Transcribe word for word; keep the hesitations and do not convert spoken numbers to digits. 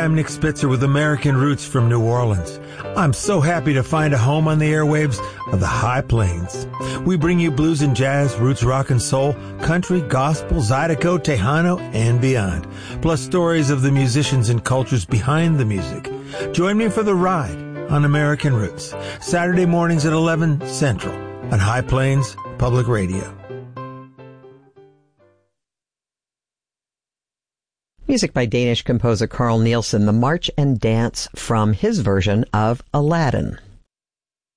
I'm Nick Spitzer with American Roots from New Orleans. I'm so happy to find a home on the airwaves of the High Plains. We bring you blues and jazz, roots rock and soul, country, gospel, zydeco, Tejano, and beyond. Plus stories of the musicians and cultures behind the music. Join me for the ride on American Roots, Saturday mornings at eleven Central on High Plains Public Radio. Music by Danish composer Carl Nielsen, the march and dance from his version of Aladdin.